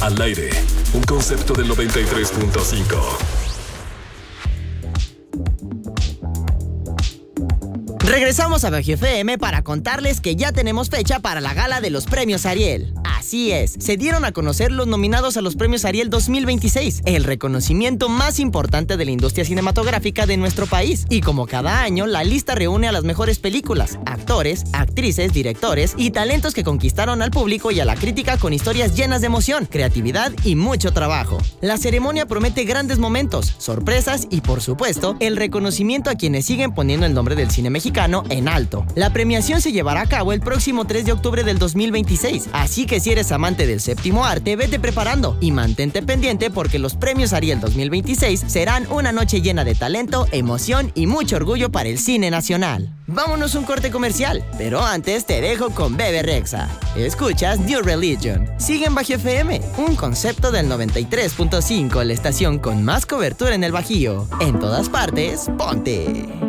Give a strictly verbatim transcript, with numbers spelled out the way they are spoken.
Al aire, un concepto del noventa y tres punto cinco. Regresamos a Bajo F M para contarles que ya tenemos fecha para la gala de los premios Ariel. Así es, se dieron a conocer los nominados a los premios Ariel dos mil veintiséis, el reconocimiento más importante de la industria cinematográfica de nuestro país. Y como cada año, la lista reúne a las mejores películas, actores, actrices, directores y talentos que conquistaron al público y a la crítica con historias llenas de emoción, creatividad y mucho trabajo. La ceremonia promete grandes momentos, sorpresas y, por supuesto, el reconocimiento a quienes siguen poniendo el nombre del cine mexicano en alto. La premiación se llevará a cabo el próximo tres de octubre del dos mil veintiséis, así que si eres amante del séptimo arte, vete preparando y mantente pendiente porque los premios Ariel dos mil veintiséis serán una noche llena de talento, emoción y mucho orgullo para el cine nacional. Vámonos un corte comercial, pero antes te dejo con Bebe Rexha. Escuchas New Religion. Sigue en Bajo F M, un concepto del noventa y tres punto cinco, la estación con más cobertura en el Bajío. En todas partes, ponte.